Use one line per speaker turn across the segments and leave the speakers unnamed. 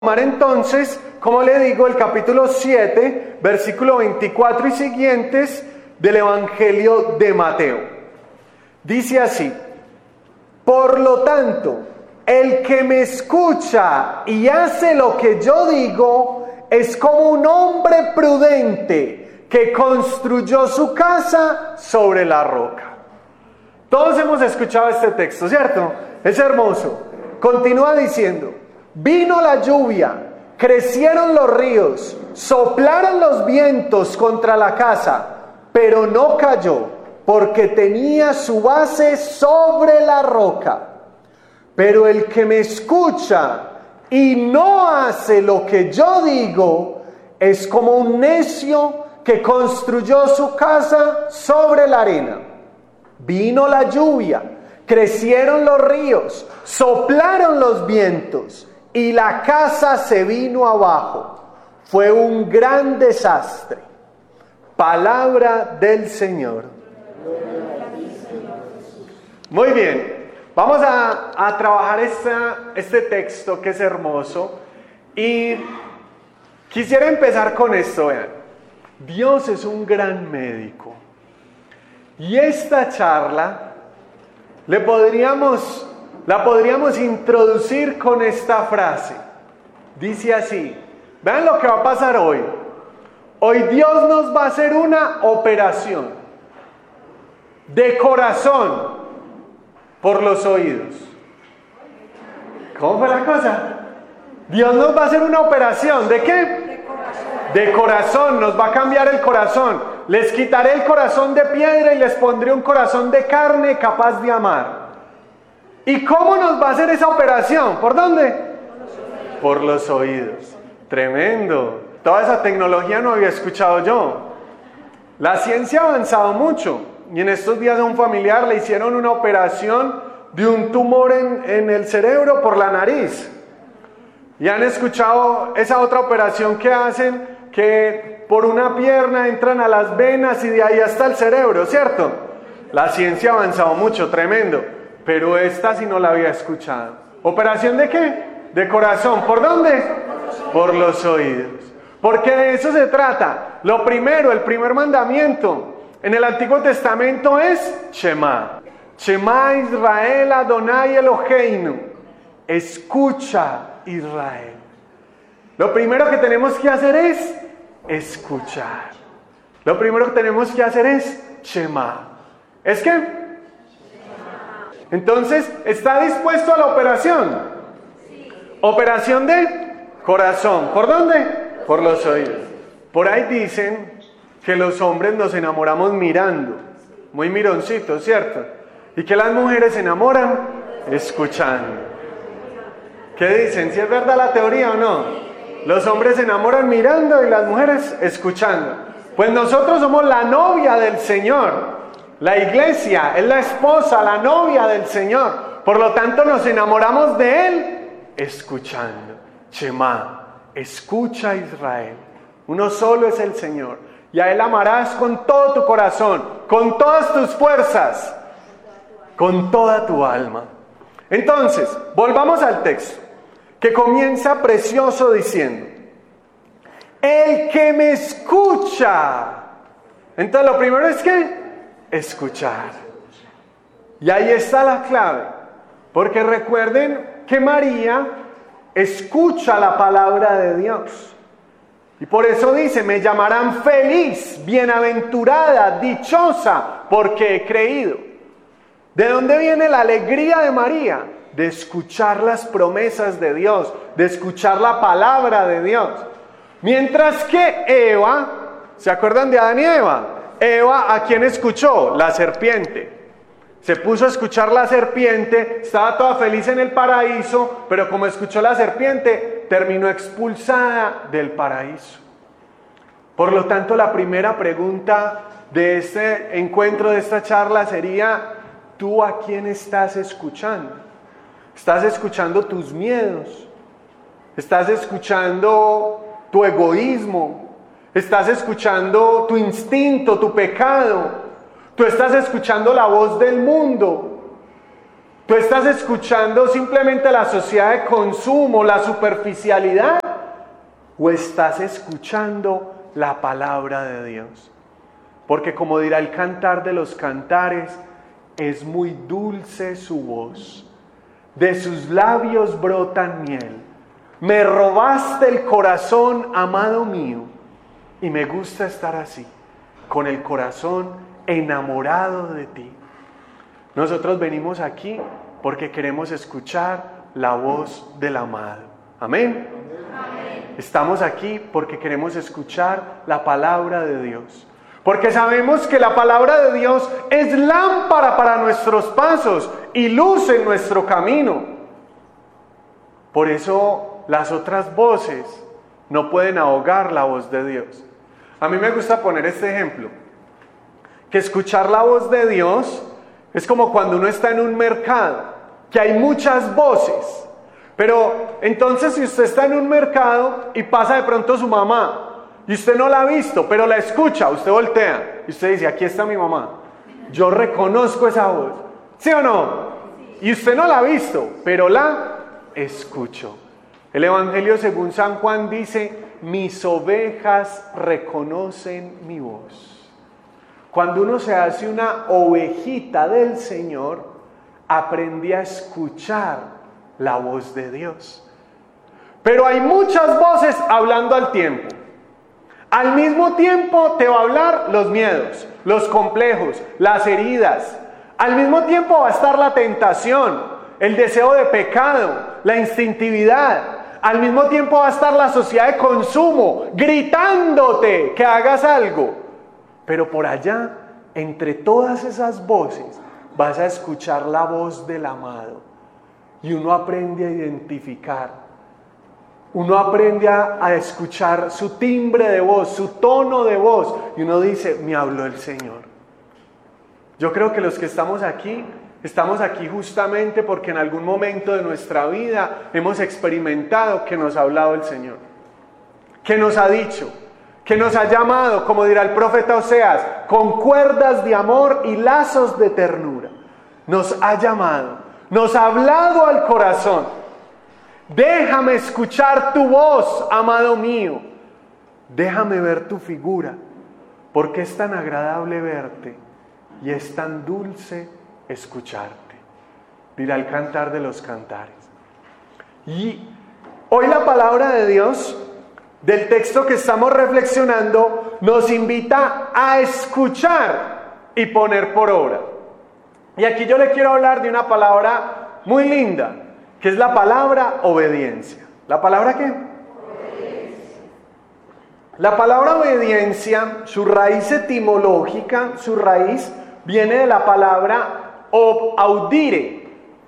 tomar entonces, como le digo, el capítulo 7, versículo 24 y siguientes del Evangelio de Mateo. Dice así: por lo tanto, el que me escucha y hace lo que yo digo es como un hombre prudente que construyó su casa sobre la roca. Todos hemos escuchado este texto, ¿cierto? Es hermoso. Continúa diciendo: vino la lluvia, crecieron los ríos, soplaron los vientos contra la casa, pero no cayó, porque tenía su base sobre la roca. Pero el que me escucha y no hace lo que yo digo es como un necio que construyó su casa sobre la arena. Vino la lluvia, crecieron los ríos, soplaron los vientos y la casa se vino abajo. Fue un gran desastre. Palabra del Señor. Muy bien, vamos a trabajar este texto que es hermoso y quisiera empezar con esto. Vean, Dios es un gran médico y esta charla la podríamos introducir con esta frase. Dice así: vean lo que va a pasar hoy. Hoy Dios nos va a hacer una operación de corazón por los oídos. ¿Cómo fue la cosa? Dios nos va a hacer una operación. ¿De qué? De corazón. Nos va a cambiar el corazón. Les quitaré el corazón de piedra y les pondré un corazón de carne capaz de amar. ¿Y cómo nos va a hacer esa operación? ¿Por dónde? Por los oídos. Tremendo. Toda esa tecnología no había escuchado yo. La ciencia ha avanzado mucho. Y en estos días a un familiar le hicieron una operación de un tumor en el cerebro por la nariz. Y han escuchado esa otra operación que hacen, que por una pierna entran a las venas y de ahí hasta el cerebro, ¿cierto? La ciencia ha avanzado mucho, tremendo. Pero esta sí no la había escuchado. ¿Operación de qué? De corazón. ¿Por dónde? Por los oídos. Porque de eso se trata. Lo primero, el primer mandamiento en el Antiguo Testamento es Shema. Shema Israel Adonai Eloheinu. Escucha, Israel. Lo primero que tenemos que hacer es escuchar. Lo primero que tenemos que hacer es Shema. ¿Es qué? Entonces, ¿está dispuesto a la operación? Sí. Operación de corazón. ¿Por dónde? Por los oídos. Por ahí dicen que los hombres nos enamoramos mirando. Muy mironcitos, ¿cierto? Y que las mujeres se enamoran escuchando. ¿Qué dicen? ¿Si es verdad la teoría o no? Los hombres se enamoran mirando y las mujeres escuchando. Pues nosotros somos la novia del Señor. La iglesia es la esposa, la novia del Señor. Por lo tanto nos enamoramos de Él escuchando. Shema, escucha Israel. Uno solo es el Señor. Y a Él amarás con todo tu corazón, con todas tus fuerzas, con toda tu alma. Entonces, volvamos al texto, que comienza precioso diciendo: el que me escucha. Entonces lo primero es que escuchar. Y ahí está la clave, porque recuerden que María escucha la palabra de Dios. Y por eso dice: me llamarán feliz, bienaventurada, dichosa, porque he creído. ¿De dónde viene la alegría de María? De escuchar las promesas de Dios, de escuchar la palabra de Dios. Mientras que Eva, ¿se acuerdan de Adán y Eva? Eva, ¿a quién escuchó? La serpiente. Se puso a escuchar la serpiente, estaba toda feliz en el paraíso, pero como escuchó la serpiente, terminó expulsada del paraíso. Por lo tanto, la primera pregunta de este encuentro, de esta charla, sería: ¿tú a quién estás escuchando? ¿Estás escuchando tus miedos? ¿Estás escuchando tu egoísmo? ¿Estás escuchando tu instinto, tu pecado? ¿Tú estás escuchando la voz del mundo? ¿Tú estás escuchando simplemente la sociedad de consumo, la superficialidad? ¿O estás escuchando la palabra de Dios? Porque como dirá el Cantar de los Cantares, es muy dulce su voz, de sus labios brotan miel. Me robaste el corazón, amado mío, y me gusta estar así, con el corazón enamorado de ti. Nosotros venimos aquí porque queremos escuchar la voz del amado. Amén. Amén. Estamos aquí porque queremos escuchar la palabra de Dios. Porque sabemos que la palabra de Dios es lámpara para nuestros pasos y luz en nuestro camino. Por eso las otras voces no pueden ahogar la voz de Dios. A mí me gusta poner este ejemplo, que escuchar la voz de Dios es como cuando uno está en un mercado, que hay muchas voces. Pero entonces si usted está en un mercado y pasa de pronto su mamá, y usted no la ha visto, pero la escucha, usted voltea y usted dice, aquí está mi mamá. Yo reconozco esa voz. ¿Sí o no? Y usted no la ha visto, pero la escucho. El Evangelio según San Juan dice, mis ovejas reconocen mi voz. Cuando uno se hace una ovejita del Señor, aprende a escuchar la voz de Dios. Pero hay muchas voces hablando al tiempo. Al mismo tiempo te va a hablar los miedos, los complejos, las heridas. Al mismo tiempo va a estar la tentación, el deseo de pecado, la instintividad. Al mismo tiempo va a estar la sociedad de consumo, gritándote que hagas algo. Pero por allá, entre todas esas voces, vas a escuchar la voz del amado. Y uno aprende a identificar. Uno aprende a escuchar su timbre de voz, su tono de voz. Y uno dice, me habló el Señor. Yo creo que los que estamos aquí justamente porque en algún momento de nuestra vida hemos experimentado que nos ha hablado el Señor. Que nos ha dicho, que nos ha llamado, como dirá el profeta Oseas, con cuerdas de amor y lazos de ternura. Nos ha llamado, nos ha hablado al corazón. Déjame escuchar tu voz, amado mío. Déjame ver tu figura, porque es tan agradable verte y es tan dulce escucharte. Dirá el Cantar de los Cantares. Y hoy la palabra de Dios, del texto que estamos reflexionando, nos invita a escuchar y poner por obra. Y aquí yo le quiero hablar de una palabra muy linda, que es la palabra obediencia. ¿La palabra qué? Obediencia. La palabra obediencia, su raíz etimológica, su raíz viene de la palabra audire.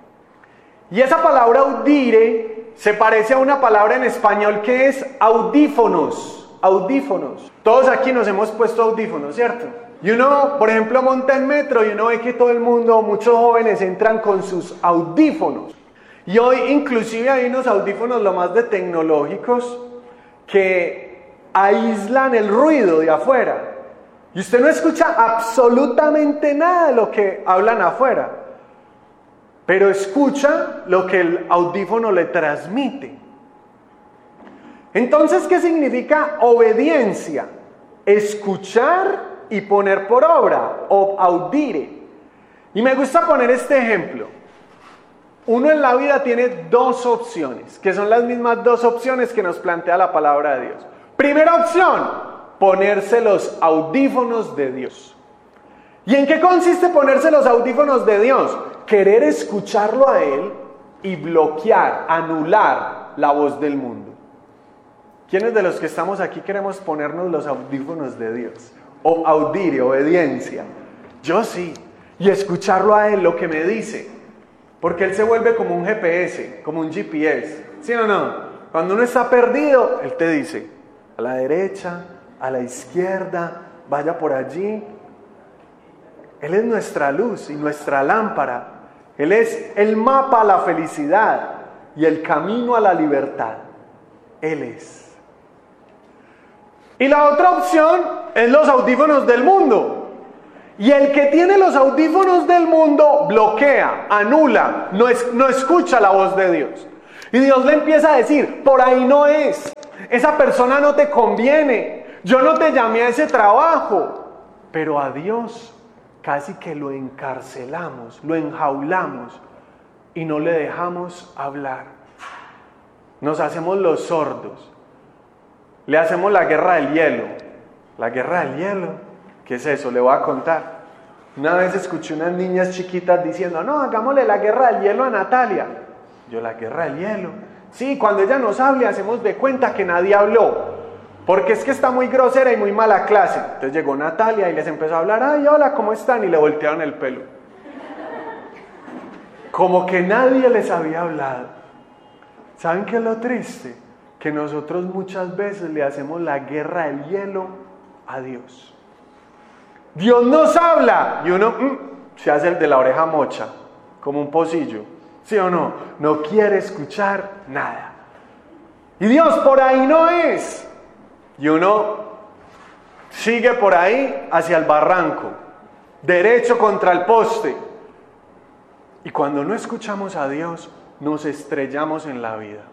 Y esa palabra audire se parece a una palabra en español que es audífonos. Audífonos. Todos aquí nos hemos puesto audífonos, ¿cierto? Y uno, por ejemplo, monta en metro y uno ve que todo el mundo, muchos jóvenes entran con sus audífonos. Y hoy inclusive hay unos audífonos lo más de tecnológicos que aíslan el ruido de afuera. Y usted no escucha absolutamente nada de lo que hablan afuera, pero escucha lo que el audífono le transmite. Entonces, ¿qué significa obediencia? Escuchar y poner por obra, o audire. Y me gusta poner este ejemplo. Uno en la vida tiene dos opciones, que son las mismas dos opciones que nos plantea la palabra de Dios. Primera opción, ponerse los audífonos de Dios. ¿Y en qué consiste ponerse los audífonos de Dios? Querer escucharlo a Él y bloquear, anular la voz del mundo. ¿Quiénes de los que estamos aquí queremos ponernos los audífonos de Dios? O audire, obediencia. Yo sí. Y escucharlo a Él, lo que me dice. Porque Él se vuelve como un GPS, como un GPS. ¿Sí o no? Cuando uno está perdido, Él te dice, a la derecha, a la izquierda, vaya por allí. Él es nuestra luz y nuestra lámpara. Él es el mapa a la felicidad y el camino a la libertad. Él es. Y la otra opción es los audífonos del mundo. Y el que tiene los audífonos del mundo bloquea, anula, no escucha la voz de Dios. Y Dios le empieza a decir, por ahí no es, esa persona no te conviene, yo no te llamé a ese trabajo. Pero a Dios casi que lo encarcelamos, lo enjaulamos y no le dejamos hablar. Nos hacemos los sordos, le hacemos la guerra del hielo. La guerra del hielo, ¿qué es eso? Le voy a contar. Una vez escuché unas niñas chiquitas diciendo, no, hagámosle la guerra del hielo a Natalia. Yo, ¿la guerra del hielo? Sí, cuando ella nos hable hacemos de cuenta que nadie habló, porque es que está muy grosera y muy mala clase. Entonces llegó Natalia y les empezó a hablar, ay, hola, ¿cómo están? Y le voltearon el pelo. Como que nadie les había hablado. ¿Saben qué es lo triste? Que nosotros muchas veces le hacemos la guerra del hielo a Dios. Dios nos habla y uno se hace el de la oreja mocha, como un pocillo, ¿sí o no? No quiere escuchar nada. Y Dios por ahí no es. Y uno sigue por ahí hacia el barranco, derecho contra el poste. Y cuando no escuchamos a Dios, nos estrellamos en la vida.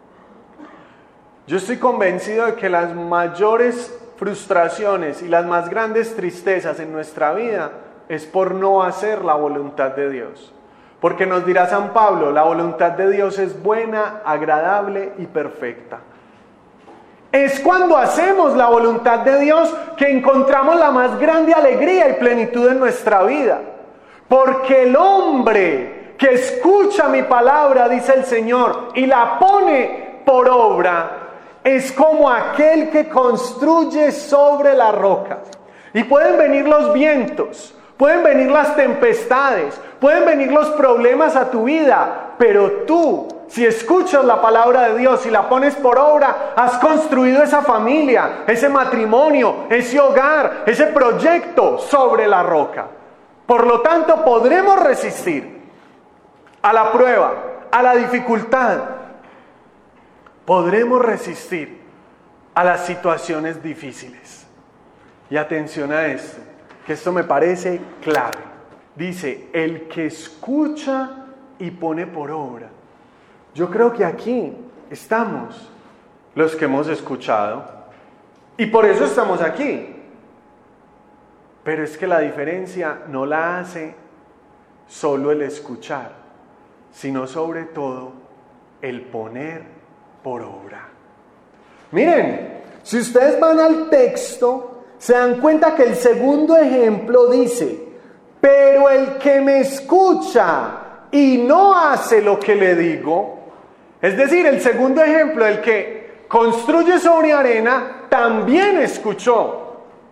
Yo estoy convencido de que las mayores frustraciones y las más grandes tristezas en nuestra vida es por no hacer la voluntad de Dios. Porque nos dirá San Pablo, la voluntad de Dios es buena, agradable y perfecta. Es cuando hacemos la voluntad de Dios que encontramos la más grande alegría y plenitud en nuestra vida. Porque el hombre que escucha mi palabra, dice el Señor, y la pone por obra, es como aquel que construye sobre la roca. Y pueden venir los vientos, pueden venir las tempestades, pueden venir los problemas a tu vida, pero tú, si escuchas la palabra de Dios y la pones por obra, has construido esa familia, ese matrimonio, ese hogar, ese proyecto sobre la roca. Por lo tanto, podremos resistir a la prueba, a la dificultad. Podremos resistir a las situaciones difíciles. Y atención a esto, que esto me parece clave. Dice, el que escucha y pone por obra. Yo creo que aquí estamos los que hemos escuchado y por eso estamos aquí. Pero es que la diferencia no la hace solo el escuchar, sino sobre todo el poner por obra. Miren, si ustedes van al texto, se dan cuenta que el segundo ejemplo dice, pero el que me escucha y no hace lo que le digo, es decir, el segundo ejemplo, el que construye sobre arena, también escuchó.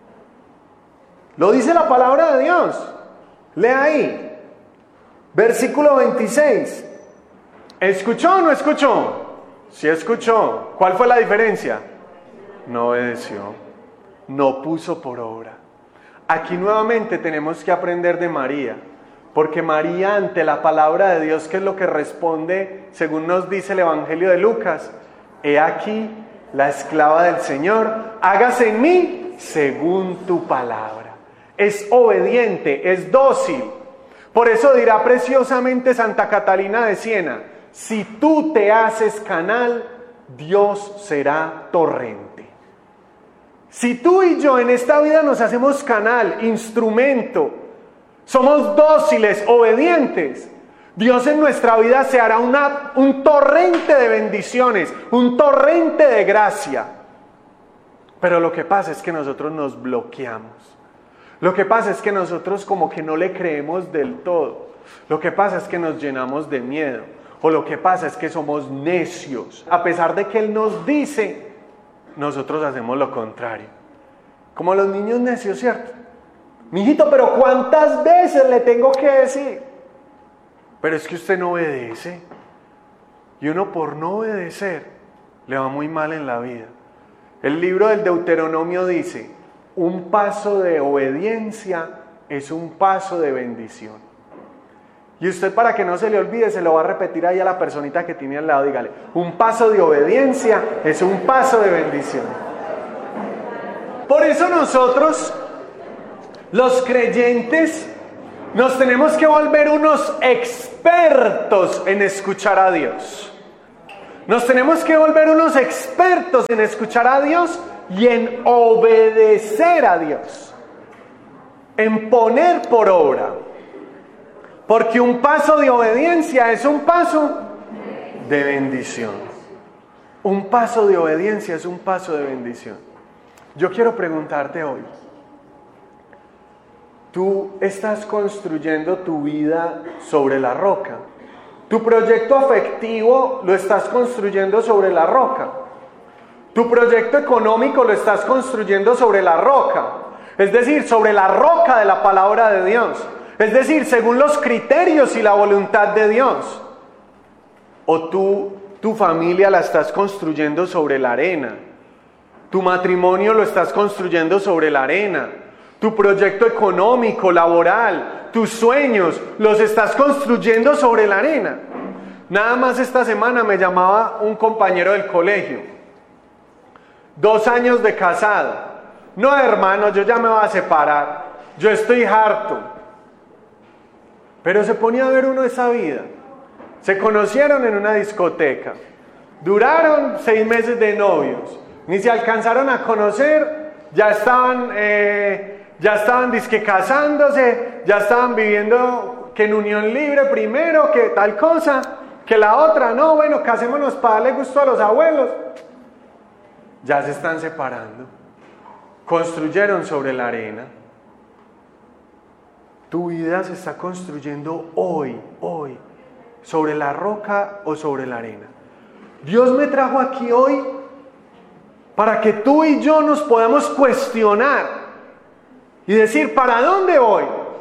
Lo dice la palabra de Dios. Lea ahí. Versículo 26. ¿Escuchó o no escuchó? Sí escuchó. ¿Cuál fue la diferencia? No obedeció. No puso por obra. Aquí nuevamente tenemos que aprender de María. Porque María ante la palabra de Dios, ¿qué es lo que responde? Según nos dice el Evangelio de Lucas. He aquí la esclava del Señor. Hágase en mí según tu palabra. Es obediente, es dócil. Por eso dirá preciosamente Santa Catalina de Siena, si tú te haces canal, Dios será torrente. Si tú y yo en esta vida nos hacemos canal, instrumento, somos dóciles, obedientes, Dios en nuestra vida se hará un torrente de bendiciones, un torrente de gracia. Pero lo que pasa es que nosotros nos bloqueamos. Lo que pasa es que nosotros como que no le creemos del todo. Lo que pasa es que nos llenamos de miedo. O lo que pasa es que somos necios. A pesar de que Él nos dice, nosotros hacemos lo contrario. Como los niños necios, ¿cierto? Mijito, pero ¿cuántas veces le tengo que decir? Pero es que usted no obedece. Y uno por no obedecer le va muy mal en la vida. El libro del Deuteronomio dice, un paso de obediencia es un paso de bendición. Y usted, para que no se le olvide, se lo va a repetir ahí a la personita que tiene al lado. Dígale, un paso de obediencia es un paso de bendición. Por eso nosotros Los creyentes nos tenemos que volver unos expertos en escuchar a Dios. Nos tenemos que volver unos expertos en escuchar a Dios y en obedecer a Dios, en poner por obra. Porque un paso de obediencia es un paso de bendición. Un paso de obediencia es un paso de bendición. Yo quiero preguntarte hoy, ¿tú estás construyendo tu vida sobre la roca? ¿Tu proyecto afectivo lo estás construyendo sobre la roca? ¿Tu proyecto económico lo estás construyendo sobre la roca? Es decir, sobre la roca de la palabra de Dios. Es decir, según los criterios y la voluntad de Dios. ¿O tu familia la estás construyendo sobre la arena? ¿Tu matrimonio lo estás construyendo sobre la arena? ¿Tu proyecto económico, laboral, tus sueños, los estás construyendo sobre la arena? Nada más esta semana me llamaba un compañero del colegio. 2 años de casado. No, hermano, yo ya me voy a separar. Yo estoy harto. Pero se ponía a ver uno esa vida. Se conocieron en una discoteca. Duraron 6 meses de novios. Ni se alcanzaron a conocer. Ya estaban dizque casándose. Ya estaban viviendo que en unión libre primero, que tal cosa, que la otra. No, bueno, casémonos para darle gusto a los abuelos. Ya se están separando. Construyeron sobre la arena. Tu vida se está construyendo hoy, sobre la roca o sobre la arena. Dios me trajo aquí hoy para que tú y yo nos podamos cuestionar y decir, ¿para dónde voy?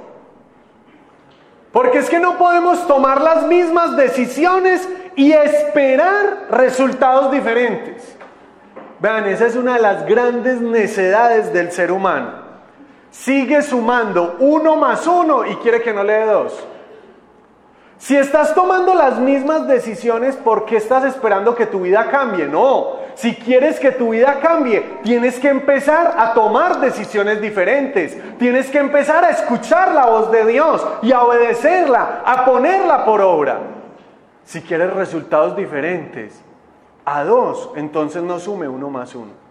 Porque es que no podemos tomar las mismas decisiones y esperar resultados diferentes. Vean, esa es una de las grandes necedades del ser humano. Sigue sumando 1 más 1 y quiere que no le dé 2. Si estás tomando las mismas decisiones, ¿por qué estás esperando que tu vida cambie? No, si quieres que tu vida cambie, tienes que empezar a tomar decisiones diferentes. Tienes que empezar a escuchar la voz de Dios y a obedecerla, a ponerla por obra. Si quieres resultados diferentes, a 2, entonces no sume 1 más 1.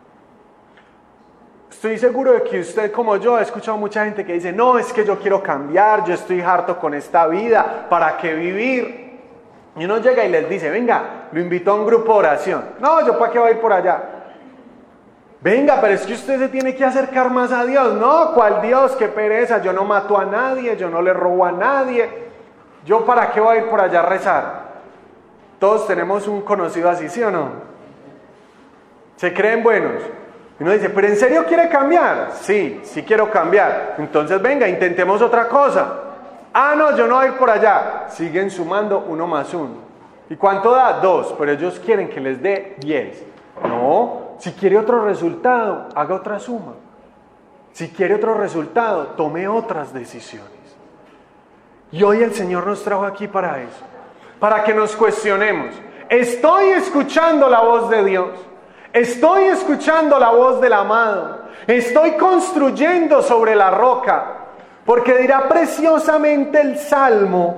Estoy seguro de que usted, como yo, ha escuchado mucha gente que dice, no, es que yo quiero cambiar, yo estoy harto con esta vida, ¿para qué vivir? Y uno llega y les dice, venga, lo invito a un grupo de oración. No, ¿yo para qué voy a ir por allá? Venga, pero es que usted se tiene que acercar más a Dios. No, ¿cuál Dios? Qué pereza, yo no mato a nadie, yo no le robo a nadie. ¿Yo para qué voy a ir por allá a rezar? Todos tenemos un conocido así, ¿sí o no? Se creen buenos. Y uno dice, ¿pero en serio quiere cambiar? Sí quiero cambiar. Entonces venga, intentemos otra cosa. Ah, no, yo no voy a ir por allá. Siguen sumando 1 más 1. ¿Y cuánto da? 2, pero ellos quieren que les dé 10. No, si quiere otro resultado, haga otra suma. Si quiere otro resultado, tome otras decisiones. Y hoy el Señor nos trajo aquí para eso. Para que nos cuestionemos. ¿Estoy escuchando la voz de Dios? Estoy escuchando la voz del amado. Estoy construyendo sobre la roca. Porque dirá preciosamente el Salmo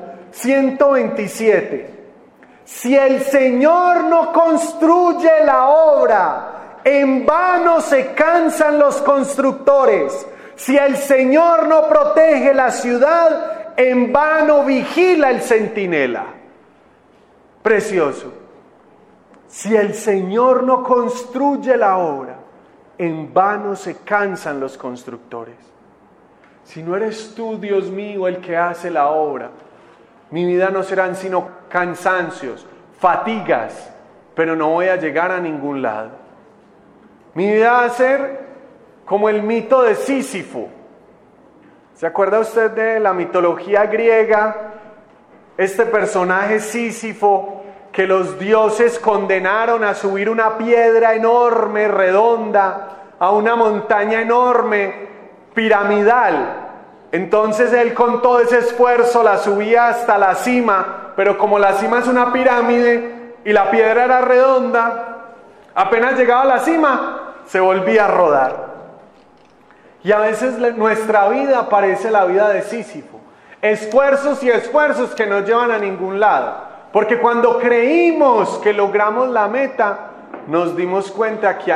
127. Si el Señor no construye la obra, en vano se cansan los constructores. Si el Señor no protege la ciudad, en vano vigila el centinela. Precioso. Si el Señor no construye la obra, en vano se cansan los constructores. Si no eres tú, Dios mío, el que hace la obra, mi vida no serán sino cansancios, fatigas, pero no voy a llegar a ningún lado. Mi vida va a ser como el mito de Sísifo. ¿Se acuerda usted de la mitología griega? Este personaje Sísifo, que los dioses condenaron a subir una piedra enorme, redonda, a una montaña enorme, piramidal. Entonces él con todo ese esfuerzo la subía hasta la cima, pero como la cima es una pirámide y la piedra era redonda, apenas llegaba a la cima, se volvía a rodar. Y a veces nuestra vida parece la vida de Sísifo. Esfuerzos y esfuerzos que no llevan a ningún lado. Porque cuando creímos que logramos la meta, nos dimos cuenta que